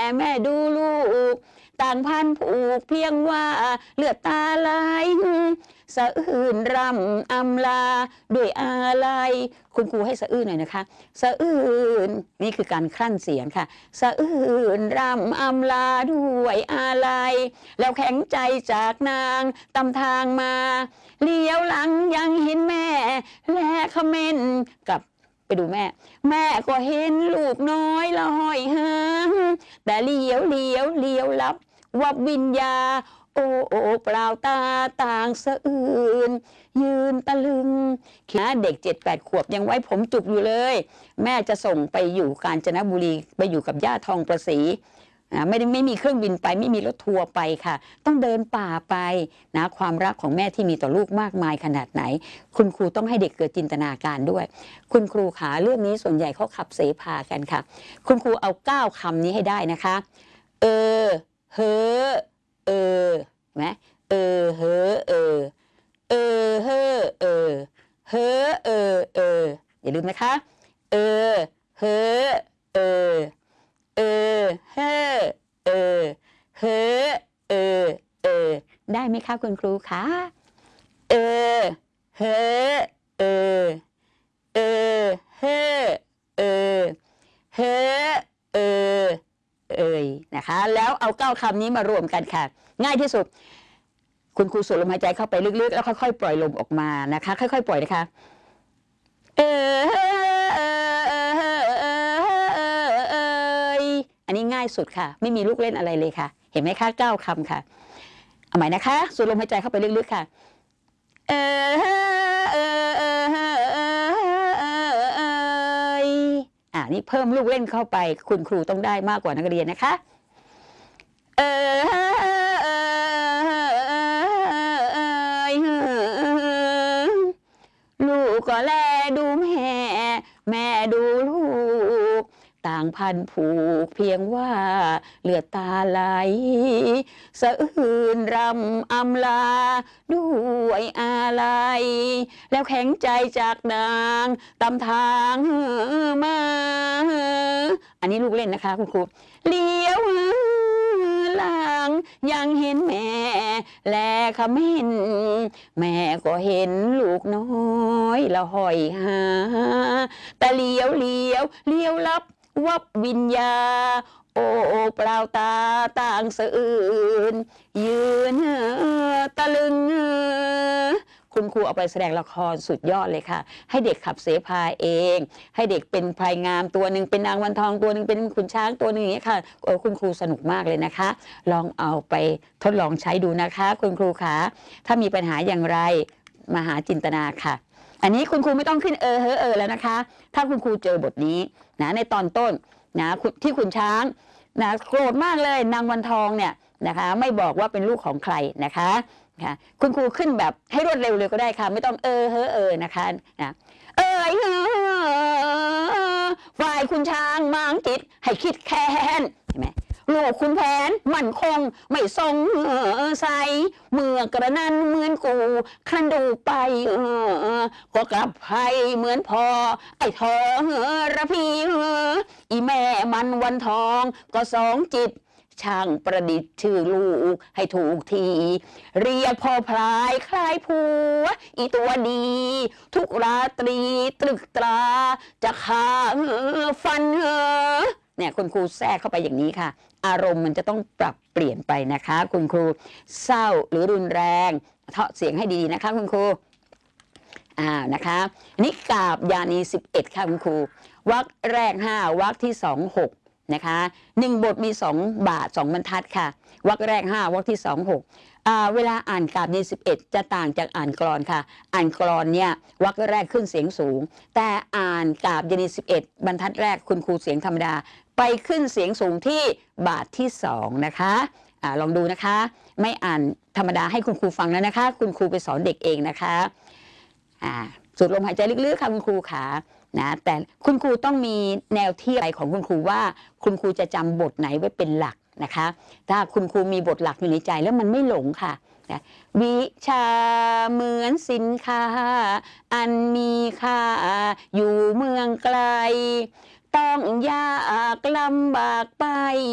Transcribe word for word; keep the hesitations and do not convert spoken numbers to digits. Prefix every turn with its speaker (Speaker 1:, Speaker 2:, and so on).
Speaker 1: แม่ดูลูกต่างพันผูกเพียงว่าเลือดตาไหลสะอื้นรำอำลาด้วยอาลัยคุณครูให้สะอื้นหน่อยนะคะสะอื้นนี่คือการคลั่นเสียงค่ะสะอื้นรำอำลาด้วยอาลัยแล้วแข็งใจจากนางตำทางมาเลี้ยวหลังยังเห็นแม่และคเมนกับไปดูแม่แม่ก็เห็นลูกน้อยลอยหางแต่เลี้ยวเลี้ยวเลี้ยวลับวับวิญญาโอ้โอ้เปล่าตาต่างสะอื้นยืนตะลึงนะเด็กเจ็ดแปดขวบยังไว้ผมจุกอยู่เลยแม่จะส่งไปอยู่กาญจนบุรีไปอยู่กับย่าทองประศรีนะไม่ได้ไม่มีเครื่องบินไปไม่มีรถทัวร์ไปค่ะต้องเดินป่าไปนะความรักของแม่ที่มีต่อลูกมากมายขนาดไหนคุณครูต้องให้เด็กเกิดจินตนาการด้วยคุณครูขาเรื่องนี้ส่วนใหญ่เขาขับเสพากันค่ะคุณครูเอาเก้าคำนี้ให้ได้นะคะเออเฮอเออไหมเออเฮอเออเออเฮอเออเฮอเออเอออย่าลืมนะคะเออเฮอเออเออเฮอเออเฮอเออเออได้ไหมคะคุณครูคะเออเฮอเออเออเฮอเออเฮอเออเอ่ยนะคะแล้วเอาเก้าคำนี้มารวมกันค่ะง่ายที่สุดคุณครูสูดลมหายใจเข้าไปลึกๆแล้วค่อยๆปล่อยลมออกมานะคะค่อยๆปล่อยนะคะเอออันนี้ง่ายสุดค่ะไม่มีลูกเล่นอะไรเลยค่ะเห็นไหมคะเก้าคำค่ะเอาใหม่นะคะสูดลมหายใจเข้าไปลึกๆค่ะเออนี่เพิ่มลูกเล่นเข้าไปคุณครูต้องได้มากกว่านักเรียนนะคะเออลูกก็แลดูแม่แม่ดูลูกต่างพันผูกเพียงว่าเลือดตาไหลสะอื้นรำอำลาด้วยอาลัยแล้วแข็งใจจากนางตำทางมาอันนี้ลูกเล่นนะคะคุณครูเลี้ยวหลังยังเห็นแม่แลขมิ้นแม่ก็เห็นลูกน้อยละหอยหาแต่เลี้ยวเลี้ยวเลี้ยวลับวับวิญญาโอ้เปล่าตาต่างสะอื้นยืนตะลึงคุณครูเอาไปแสดงละครสุดยอดเลยค่ะให้เด็กขับเสพาเองให้เด็กเป็นพลายงามตัวหนึ่งเป็นนางวันทองตัวหนึ่งเป็นขุนช้างตัวหนึ่งอย่างนี้ค่ะโอ้คุณครูสนุกมากเลยนะคะลองเอาไปทดลองใช้ดูนะคะคุณครูคะถ้ามีปัญหาอย่างไรมาหาจินตนาค่ะอันนี้คุณครูไม่ต้องขึ้นเออเฮอเออแล้วนะคะถ้าคุณครูเจอบทนี้นะในตอนต้นนะที่ขุนช้างนะโกรธมากเลยนางวันทองเนี่ยนะคะไม่บอกว่าเป็นลูกของใครนะคะค่ะคุณครูขึ้นแบบให้รวดเร็วเลยก็ได้ค่ะไม่ต้องเออเฮอเออนะคะนะเออฝ่ายคุณช้างมางจิตให้คิดแค้นเห็นไหมลูกคุณแผนมั่นคงไม่ทรงใสเมื่อกระนั้นเหมือนกูคลันดูไปก็กลับไปเหมือนพอไอ้ทองระพีอีแม่มันวันทองก็สองจิตช่างประดิษฐ์ชื่อลูกให้ถูกทีเรียกพ่อพลายคล้ายผัวอีตัวดีทุกราตรีตรึกตราจะขาฟันเหอเนี่ยคุณครูแทรกเข้าไปอย่างนี้ค่ะอารมณ์มันจะต้องปรับเปลี่ยนไปนะคะคุณครูเศร้าหรือรุนแรงเทาะเสียงให้ดีๆนะคะคุณครูอ่านะคะนิกาบยานีสิบเอ็ดค่ะคุณครูวรรคแรกห้าวรรคที่สองหกนะคะหนึ่งบทมีสองบาทสองบรรทัดค่ะวรรคแรกห้าวรรคที่สองหกเวลาอ่านกาบในสิบเอ็ดจะต่างจากอ่านกลอนค่ะอ่านกลอนเนี่ยวรรคแรกขึ้นเสียงสูงแต่อ่านกาบยานีสิบเอ็ดบรรทัดแรกคุณครูเสียงธรรมดาไปขึ้นเสียงสูงที่บาทที่สองนะคะอ่าลองดูนะคะไม่อ่านธรรมดาให้คุณครูฟังแล้วนะคะคุณครูไปสอนเด็กเองนะคะอ่าสูดลมหายใจลึกๆค่ะคุณครูขานะแต่คุณครูต้องมีแนวที่อะไรของคุณครูว่าคุณครูจะจำบทไหนไว้เป็นหลักนะคะถ้าคุณครูมีบทหลักอยู่ในใจแล้วมันไม่หลงค่ะวิชาเหมือนสินค้าอันมีค่าอยู่เมืองไกลต้องยากลำบากไป